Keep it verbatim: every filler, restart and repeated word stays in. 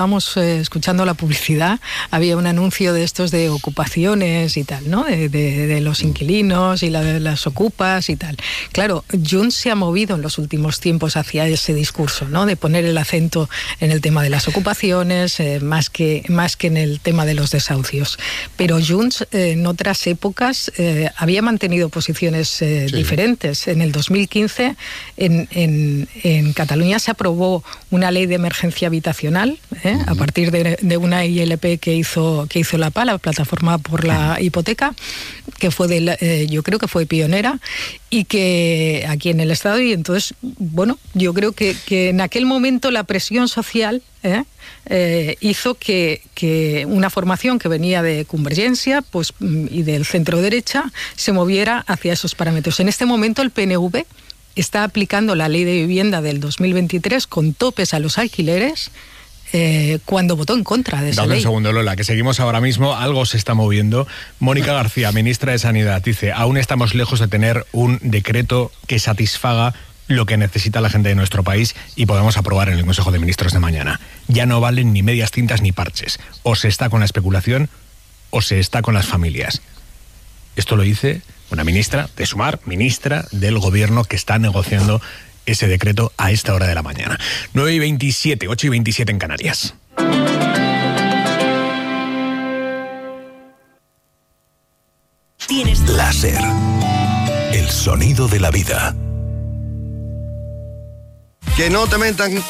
Estábamos eh, escuchando la publicidad, había un anuncio de estos de ocupaciones y tal, ¿no? De, de, de los inquilinos y la, de las ocupas y tal. Claro, Junts se ha movido en los últimos tiempos hacia ese discurso, ¿no? De poner el acento en el tema de las ocupaciones, eh, más que, más que en el tema de los desahucios. Pero Junts eh, en otras épocas eh, había mantenido posiciones eh, sí. diferentes. En el dos mil quince en, en, en Cataluña se aprobó una ley de emergencia habitacional, ¿eh? Uh-huh. A partir de, de una I L P que hizo, que hizo la P A, la Plataforma por la Hipoteca, que fue de la, eh, yo creo que fue pionera, y que aquí en el Estado, y entonces, bueno, yo creo que, que en aquel momento la presión social ¿eh? Eh, hizo que, que una formación que venía de Convergencia pues, y del centro derecha se moviera hacia esos parámetros. En este momento el P N V está aplicando la ley de vivienda del dos mil veintitrés con topes a los alquileres, Eh, cuando votó en contra de esa Dame ley. un segundo, Lola, que seguimos ahora mismo, algo se está moviendo. Mónica García, ministra de Sanidad, dice, aún estamos lejos de tener un decreto que satisfaga lo que necesita la gente de nuestro país y podemos aprobar en el Consejo de Ministros de mañana. Ya no valen ni medias tintas ni parches. O se está con la especulación o se está con las familias. Esto lo dice una ministra de Sumar, ministra del gobierno que está negociando ese decreto a esta hora de la mañana. nueve y veintisiete, ocho y veintisiete en Canarias. Tienes láser. El sonido de la vida. Que no te metan